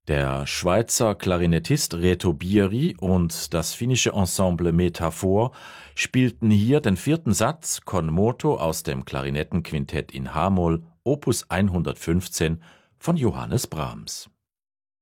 Der Schweizer Klarinettist Reto Bieri und das finnische Ensemble Metaphor spielten hier den vierten Satz con moto aus dem Klarinettenquintett in h-Moll Opus 115 von Johannes Brahms.